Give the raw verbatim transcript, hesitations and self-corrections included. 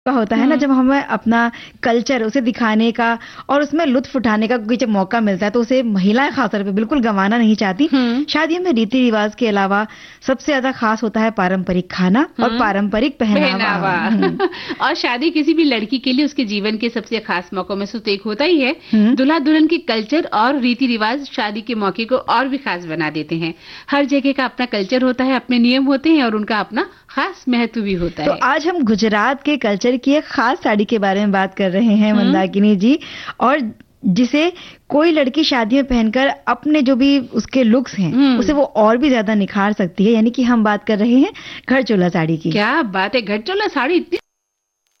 का होता है ना, जब हमें अपना कल्चर उसे दिखाने का और उसमें लुत्फ उठाने का कोई जब मौका मिलता है तो उसे महिलाएं खासतौर पे बिल्कुल गंवाना नहीं चाहती। शादियों में रीति रिवाज के अलावा सबसे ज्यादा खास होता है पारंपरिक खाना और पारंपरिक पहनावा, पहनावा। और शादी किसी भी लड़की के लिए उसके जीवन के सबसे खास मौकों में से तो एक होता ही है। दुल्हा दुल्हन के कल्चर और रीति रिवाज शादी के मौके को और भी खास बना देते हैं। हर जगह का अपना कल्चर होता है, अपने नियम होते हैं और उनका अपना खास महत्व भी होता है। तो आज हम गुजरात के कल्चर की एक खास साड़ी के बारे में बात कर रहे हैं मंदाकिनी जी, और जिसे कोई लड़की शादी में पहनकर अपने जो भी उसके लुक्स हैं उसे वो और भी ज्यादा निखार सकती है, यानी कि हम बात कर रहे हैं घर चोला साड़ी की। क्या बात है, घर चोला साड़ी इतनी